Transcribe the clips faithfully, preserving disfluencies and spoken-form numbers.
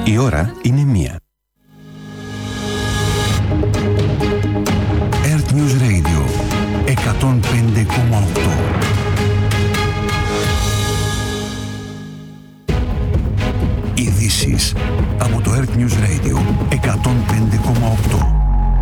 Η ώρα είναι μία. Earth News Radio εκατόν πέντε κόμμα οκτώ. Ειδήσεις από το Earth News Radio εκατόν πέντε κόμμα οκτώ.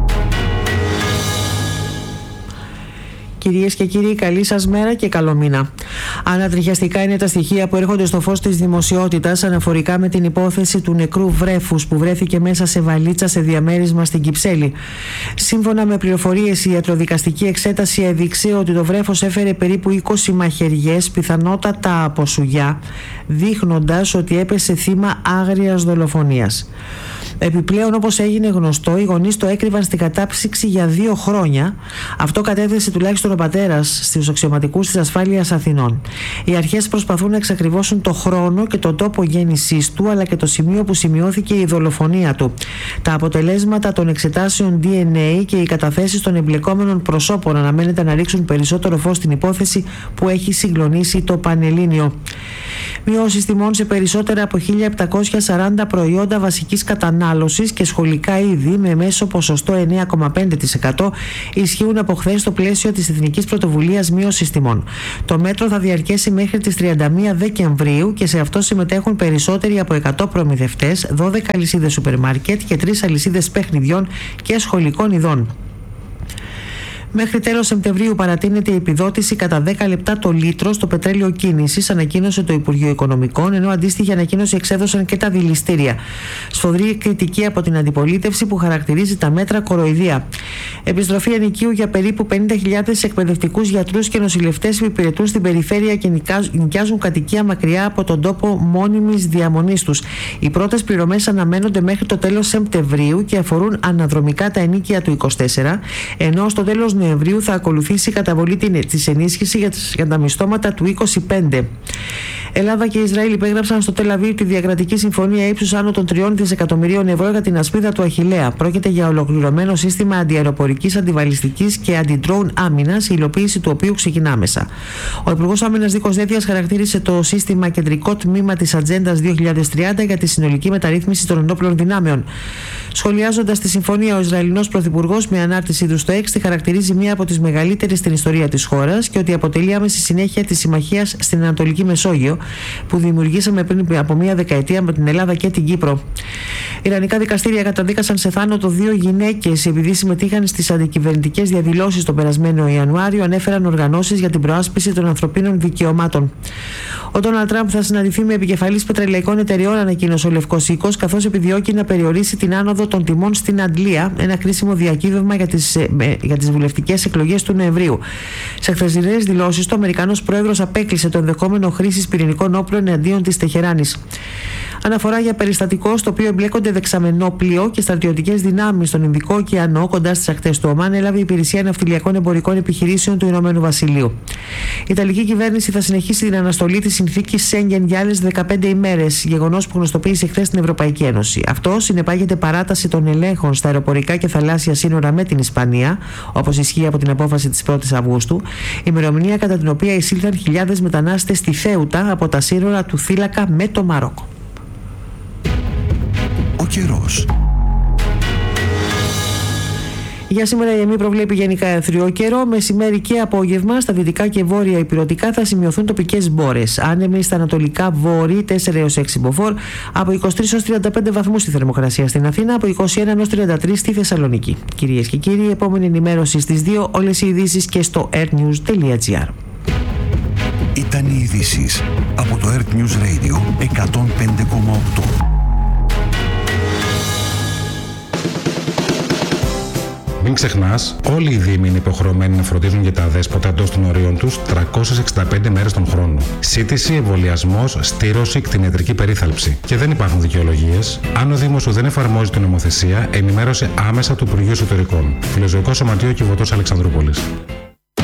Κυρίες και κύριοι, καλή σας μέρα και καλό μήνα. Ανατριχιαστικά είναι τα στοιχεία που έρχονται στο φως της δημοσιότητας αναφορικά με την υπόθεση του νεκρού βρέφους που βρέθηκε μέσα σε βαλίτσα σε διαμέρισμα στην Κυψέλη. Σύμφωνα με πληροφορίες, η ιατροδικαστική εξέταση έδειξε ότι το βρέφος έφερε περίπου είκοσι μαχαιριές, πιθανότατα από σουγιά, δείχνοντας ότι έπεσε θύμα άγριας δολοφονίας. Επιπλέον, όπως έγινε γνωστό, οι γονείς το έκρυβαν στην κατάψυξη για δύο χρόνια. Αυτό κατέθεσε τουλάχιστον ο πατέρας στους αξιωματικούς της ασφάλειας Αθηνών. Οι αρχές προσπαθούν να εξακριβώσουν το χρόνο και τον τόπο γέννησής του, αλλά και το σημείο που σημειώθηκε η δολοφονία του. Τα αποτελέσματα των εξετάσεων ντι εν έι και οι καταθέσεις των εμπλεκόμενων προσώπων αναμένεται να ρίξουν περισσότερο φως στην υπόθεση που έχει συγκλονίσει το Πανελλήνιο. Μειώσεις τιμών σε περισσότερα από χίλια επτακόσια σαράντα προϊόντα βασικής κατανάλωσης και σχολικά είδη με μέσο ποσοστό εννέα κόμμα πέντε τοις εκατό ισχύουν από χθες στο πλαίσιο της Εθνικής Πρωτοβουλίας Μείωσης Τιμών. Το μέτρο θα διαρκέσει μέχρι τις τριάντα μία Δεκεμβρίου και σε αυτό συμμετέχουν περισσότεροι από εκατό προμηθευτές, δώδεκα αλυσίδες σούπερ μάρκετ και τρεις αλυσίδες παιχνιδιών και σχολικών ειδών. Μέχρι τέλος Σεπτεμβρίου παρατείνεται η επιδότηση κατά δέκα λεπτά το λίτρο στο πετρέλαιο κίνησης, ανακοίνωσε το Υπουργείο Οικονομικών, ενώ αντίστοιχη ανακοίνωση εξέδωσαν και τα δηληστήρια. Σφοδρή κριτική από την αντιπολίτευση που χαρακτηρίζει τα μέτρα κοροϊδία. Επιστροφή ενοικίου για περίπου πενήντα χιλιάδες εκπαιδευτικούς, γιατρούς και νοσηλευτές που υπηρετούν στην περιφέρεια και νοικιάζουν κατοικία μακριά από τον τόπο μόνιμης διαμονής τους. Οι πρώτες πληρωμές αναμένονται μέχρι το τέλος Σεπτεμβρίου και αφορούν αναδρομικά τα ενοίκια του είκοσι τέσσερα, ενώ στο τέλος Νοεμβρίου θα ακολουθήσει η καταβολή της ενίσχυσης για τα μισθώματα του είκοσι πέντε. Ελλάδα και Ισραήλ υπέγραψαν στο Τελ Αβίβ τη διακρατική συμφωνία ύψους άνω των τριών δισεκατομμυρίων ευρώ για την ασπίδα του Αχιλλέα. Πρόκειται για ολοκληρωμένο σύστημα αντιαεροπορικής, αντιβαλιστικής και αντιντρόουν άμυνας, η υλοποίηση του οποίου ξεκινά άμεσα. Ο Υπουργός Άμυνας Νίκος Δένδιας χαρακτήρισε το σύστημα κεντρικό τμήμα της Ατζέντας δύο χιλιάδες τριάντα για τη συνολική μεταρρύθμιση των ενόπλων δυνάμεων. Σχολιάζοντας τη συμφωνία, ο Ισραηλινός Πρωθυπουργός με ανάρτησή του στο X τη χαρακτηρίζει μία από τις μεγαλύτερες στην ιστορία της χώρας και ότι αποτελεί άμεση συνέχεια της συμμαχίας στην Ανατολική Μεσόγειο που δημιουργήσαμε πριν από μία δεκαετία με την Ελλάδα και την Κύπρο. Ιρανικά δικαστήρια καταδίκασαν σε θάνατο δύο γυναίκες επειδή συμμετείχαν στις αντικυβερνητικές διαδηλώσεις τον περασμένο Ιανουάριο, ανέφεραν οργανώσεις για την προάσπιση των ανθρωπίνων δικαιωμάτων. Ο Ντόναλντ Τραμπ θα συναντηθεί με επικεφαλής πετρελαϊκών εταιριών, ανακοίνωσε ο Λευκός Οίκος, καθώς επιδιώκει να περιορίσει την άνοδο των τιμών στην Αντλία, ένα κρίσιμο διακύβευμα για τις, για τις βουλευτικές εκλογές του Νοεμβρίου. Σε χθεσινές δηλώσεις του, ο Αμερικανός πρόεδρος απέκλεισε το ενδεχόμενο χρήσης πυρηνικών όπλων εναντίον της Τεχεράνης. Αναφορά για περιστατικό στο οποίο εμπλέκονται δεξαμενόπλοιο και στρατιωτικές δυνάμεις στον Ινδικό ωκεανό κοντά στις ακτές του Ομάν έλαβε η Υπηρεσία Ναυτιλιακών Εμπορικών Επιχειρήσεων του Ηνωμένου Βασιλείου. Η Ιταλική κυβέρνηση θα συνεχίσει την αναστολή της συνθήκης Σέγγεν για άλλες δεκαπέντε ημέρες, γεγονός που γνωστοποίησε χθες στην Ευρωπαϊκή Ένωση. Αυτό συνεπάγεται παράταση των ελέγχων στα αεροπορικά και θαλάσσια σύνορα με την Ισπανία, όπως ισχύει από την απόφαση της πρώτης Αυγούστου, ημερομηνία κατά την οποία εισήλθαν χιλιάδες μετανάστες στη Θέουτα από τα σύνορα του θύλακα με το Μαρόκο. Ο καιρός. Για σήμερα η ΕΜΗ προβλέπει γενικά αιθρίο καιρό. Μεσημέρι και απόγευμα στα δυτικά και βόρεια ηπειρωτικά θα σημειωθούν τοπικές μπόρες. Άνεμοι στα ανατολικά βόρη τέσσερα έως έξι μποφόρ, από είκοσι τρεις έως τριάντα πέντε βαθμούς στη θερμοκρασία στην Αθήνα, από είκοσι ένα έως τριάντα τρία στη Θεσσαλονίκη. Κυρίες και κύριοι, επόμενη ενημέρωση στις δύο, όλες οι ειδήσεις και στο airnews τελεία gr. Ήταν οι ειδήσεις από το Earth News Radio εκατόν πέντε κόμμα οκτώ. Μην ξεχνάς, όλοι οι δήμοι είναι υποχρεωμένοι να φροντίζουν για τα αδέσποτα εντός των ορίων τους τριακόσιες εξήντα πέντε μέρες τον χρόνο. Σύντηση, εμβολιασμός, στήρωση, κτηνιατρική περίθαλψη. Και δεν υπάρχουν δικαιολογίες. Αν ο Δήμος σου δεν εφαρμόζει την νομοθεσία, ενημέρωσε άμεσα το Υπουργείο Εσωτερικών. Φιλοζωικό Σωματείο Κιβωτός Αλεξανδρούπολης.